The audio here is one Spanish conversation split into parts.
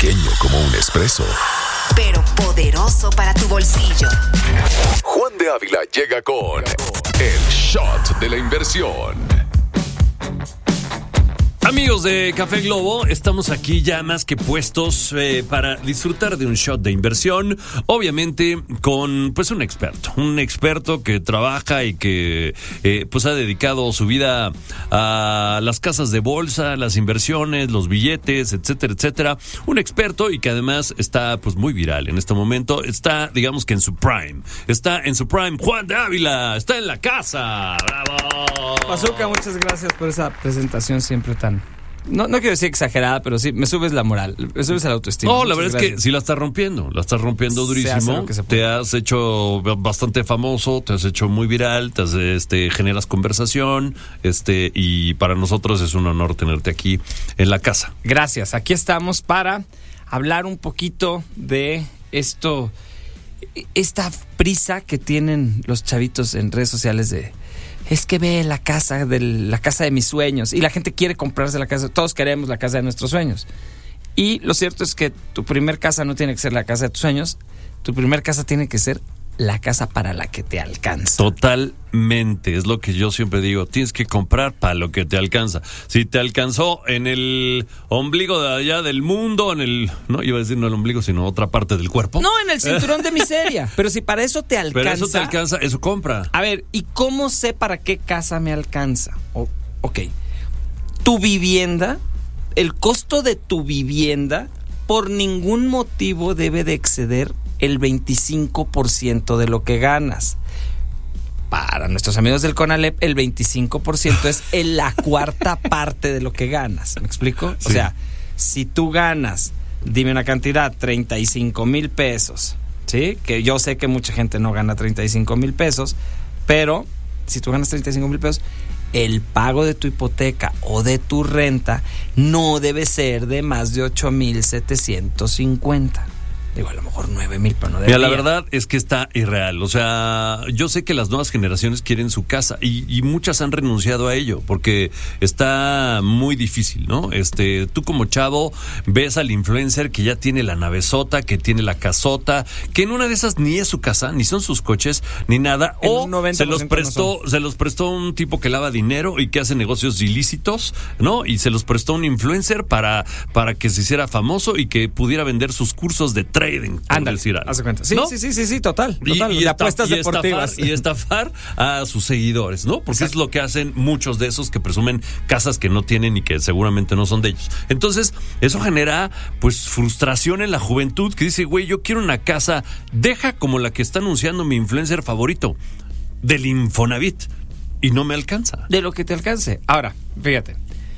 pequeño como un espresso, pero poderoso para tu bolsillo. Juan de Ávila llega con el shot de la inversión. Amigos de Café Globo, estamos aquí ya más que puestos para disfrutar de un shot de inversión, obviamente con pues un experto que trabaja y que pues ha dedicado su vida a las casas de bolsa, las inversiones, los billetes, etcétera, etcétera. Un experto y que además está pues muy viral en este momento, está digamos que en su prime, Juan de Ávila, está en la casa. ¡Bravo! Pazuca, muchas gracias por esa presentación siempre tan... No quiero decir exagerada, pero sí, me subes la moral, me subes la autoestima. No, la verdad es que sí la estás rompiendo durísimo. Te has hecho bastante famoso, te has hecho muy viral, generas conversación, y para nosotros es un honor tenerte aquí en la casa. Gracias, aquí estamos para hablar un poquito de esta prisa que tienen los chavitos en redes sociales de... Es que ve la casa de mis sueños y la gente quiere comprarse la casa. Todos queremos la casa de nuestros sueños. Y lo cierto es que tu primer casa no tiene que ser la casa de tus sueños. Tu primer casa tiene que ser la casa para la que te alcanza. Totalmente, es lo que yo siempre digo. Tienes que comprar para lo que te alcanza. Si te alcanzó en el ombligo de allá del mundo, no iba a decir no el ombligo, sino otra parte del cuerpo. No, en el cinturón de miseria. Pero si para eso te alcanza. Eso compra. A ver, ¿y cómo sé para qué casa me alcanza? Ok. Tu vivienda, el costo de tu vivienda, por ningún motivo debe de exceder el 25% de lo que ganas. Para nuestros amigos del CONALEP, el 25% es la cuarta parte de lo que ganas. ¿Me explico? Sí. O sea, si tú ganas, dime una cantidad, 35,000 pesos, ¿sí? Que yo sé que mucha gente no gana 35,000 pesos, pero si tú ganas 35,000 pesos, el pago de tu hipoteca o de tu renta no debe ser de más de 8,750. Digo, a lo mejor 9,000, pero no debería. Mira, la verdad es que está irreal. O sea, yo sé que las nuevas generaciones quieren su casa y muchas han renunciado a ello porque está muy difícil, ¿no? Tú como chavo ves al influencer que ya tiene la navezota, que tiene la casota, que en una de esas ni es su casa, ni son sus coches, ni nada. O se los prestó un tipo que lava dinero y que hace negocios ilícitos, ¿no? Y se los prestó un influencer para que se hiciera famoso y que pudiera vender sus cursos de trading. Ándale, haz cuenta. Sí, ¿no? sí, total. Y apuestas deportivas. Y estafar a sus seguidores, ¿no? Porque exacto, es lo que hacen muchos de esos que presumen casas que no tienen y que seguramente no son de ellos. Entonces, eso genera, pues, frustración en la juventud que dice, güey, yo quiero una casa, deja como la que está anunciando mi influencer favorito, del Infonavit, y no me alcanza. De lo que te alcance. Ahora, fíjate.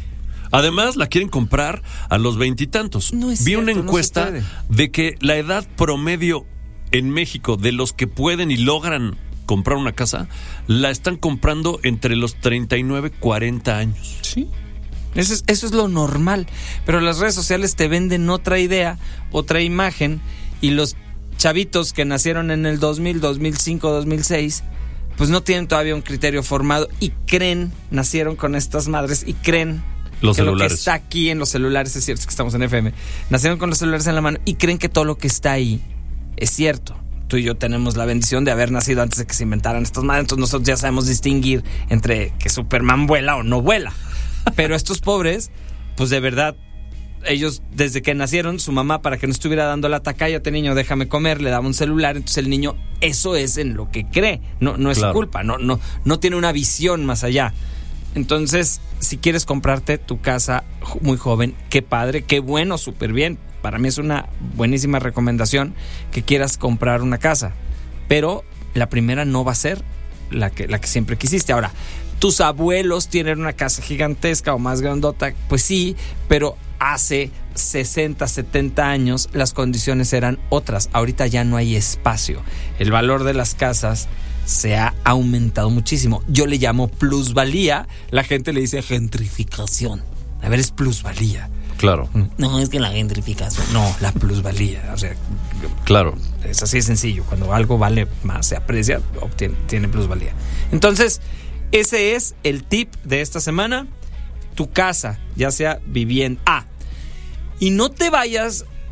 Además, la quieren comprar a los 20 y tantos. No es Vi cierto, una encuesta de que la edad promedio en México de los que pueden y logran comprar una casa, la están comprando entre los 39 y 40 años. Sí. Eso es lo normal. Pero las redes sociales te venden otra idea, otra imagen, y los chavitos que nacieron en el 2000, 2005, 2006, pues no tienen todavía un criterio formado y nacieron con estas madres y creen los que celulares. Lo que está aquí en los celulares, es cierto, es que estamos en FM, nacieron con los celulares en la mano y creen que todo lo que está ahí es cierto. Tú y yo tenemos la bendición de haber nacido antes de que se inventaran estas madres, entonces nosotros ya sabemos distinguir entre que Superman vuela o no vuela. Pero estos pobres, pues de verdad, ellos desde que nacieron, su mamá, para que no estuviera dando la taca, cállate niño, déjame comer, le daba un celular, entonces el niño, eso es en lo que cree, no es claro, culpa, no tiene una visión más allá. Entonces, si quieres comprarte tu casa muy joven, qué padre, qué bueno, súper bien. Para mí es una buenísima recomendación que quieras comprar una casa. Pero la primera no va a ser la que siempre quisiste. Ahora, tus abuelos tienen una casa gigantesca o más grandota, pues sí, pero hace 60, 70 años las condiciones eran otras. Ahorita ya no hay espacio. El valor de las casas se ha aumentado muchísimo. Yo le llamo plusvalía, la gente le dice gentrificación. A ver, es plusvalía. Claro. No, es que la gentrificación. No, la plusvalía. O sea, claro. Es así de sencillo. Cuando algo vale más, se aprecia, tiene plusvalía. Entonces, ese es el tip de esta semana. Tu casa, ya sea vivienda. Y no te vayas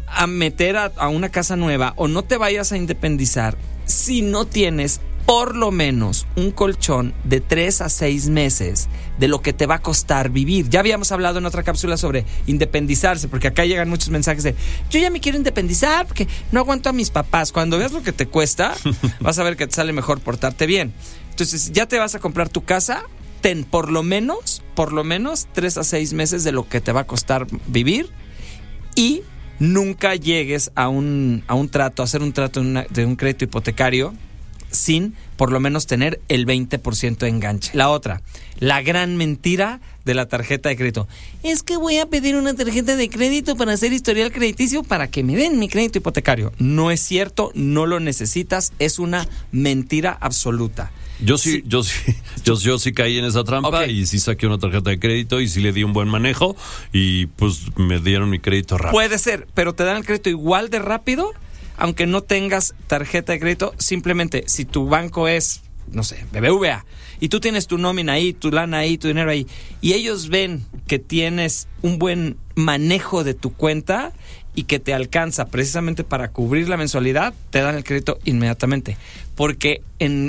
a meter a una casa nueva o no te vayas a independizar si no tienes por lo menos un colchón de 3 a 6 meses de lo que te va a costar vivir. Ya habíamos hablado en otra cápsula sobre independizarse, porque acá llegan muchos mensajes de yo ya me quiero independizar porque no aguanto a mis papás. Cuando veas lo que te cuesta, vas a ver que te sale mejor portarte bien. Entonces, ya te vas a comprar tu casa, ten por lo menos 3 a 6 meses de lo que te va a costar vivir y nunca llegues a hacer un trato de un crédito hipotecario sin por lo menos tener el 20% de enganche. La otra, la gran mentira de la tarjeta de crédito. Es que voy a pedir una tarjeta de crédito para hacer historial crediticio para que me den mi crédito hipotecario. No es cierto, no lo necesitas, es una mentira absoluta. Yo sí caí en esa trampa, okay. Y sí saqué una tarjeta de crédito y sí le di un buen manejo y pues me dieron mi crédito rápido. Puede ser, pero te dan el crédito igual de rápido aunque no tengas tarjeta de crédito. Simplemente si tu banco es, no sé, BBVA, y tú tienes tu nómina ahí, tu lana ahí, tu dinero ahí, y ellos ven que tienes un buen manejo de tu cuenta y que te alcanza precisamente para cubrir la mensualidad, te dan el crédito inmediatamente. Porque en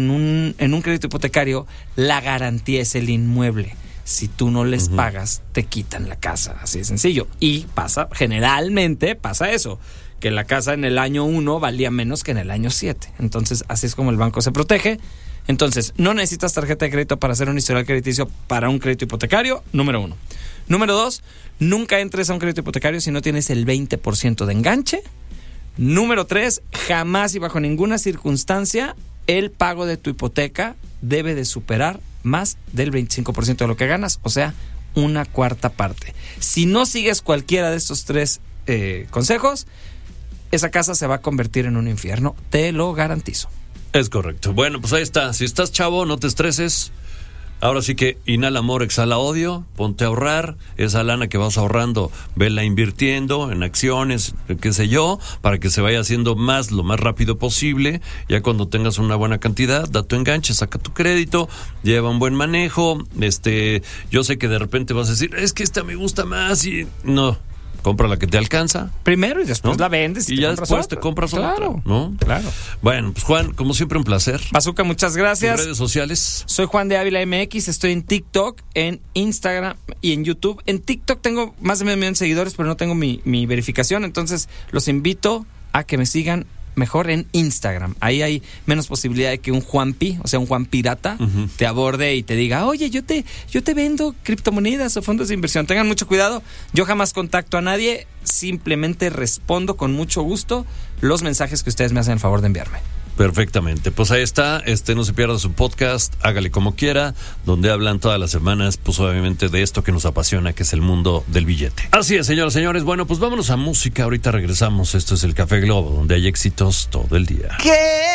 un crédito hipotecario, la garantía es el inmueble. Si tú no les pagas, te quitan la casa. Así de sencillo. Y generalmente pasa eso, que la casa en el año 1 valía menos que en el año 7. Entonces, así es como el banco se protege. Entonces, no necesitas tarjeta de crédito para hacer un historial crediticio para un crédito hipotecario, número 1. Número 2, nunca entres a un crédito hipotecario si no tienes el 20% de enganche. Número 3, jamás y bajo ninguna circunstancia el pago de tu hipoteca debe de superar más del 25% de lo que ganas, o sea, 1/4 parte. Si no sigues cualquiera de estos 3 consejos, esa casa se va a convertir en un infierno, te lo garantizo. Es correcto. Bueno, pues ahí está. Si estás chavo, no te estreses. Ahora sí que inhala amor, exhala odio, ponte a ahorrar. Esa lana que vas ahorrando, vela invirtiendo en acciones, qué sé yo, para que se vaya haciendo lo más rápido posible. Ya cuando tengas una buena cantidad, da tu enganche, saca tu crédito, lleva un buen manejo. Yo sé que de repente vas a decir, es que esta me gusta más y no. Compra la que te alcanza. Primero y después, ¿no? La vendes y ya después te compras otra, ¿no? Claro. Bueno, pues Juan, como siempre, un placer. Bazooka, muchas gracias. ¿Tus redes sociales? Soy Juan de Ávila MX, estoy en TikTok, en Instagram y en YouTube. En TikTok tengo más de 500,000 de seguidores, pero no tengo mi verificación, entonces los invito a que me sigan mejor en Instagram. Ahí hay menos posibilidad de que un Juanpi, o sea, un Juan pirata, te aborde y te diga, oye, yo te vendo criptomonedas o fondos de inversión. Tengan mucho cuidado. Yo jamás contacto a nadie, simplemente respondo con mucho gusto los mensajes que ustedes me hacen el favor de enviarme. Perfectamente, pues ahí está, no se pierda su podcast, hágale como quiera, donde hablan todas las semanas, pues obviamente de esto que nos apasiona, que es el mundo del billete. Así es, señoras y señores, bueno, pues vámonos a música, ahorita regresamos, esto es el Café Globo, donde hay éxitos todo el día. ¿Qué?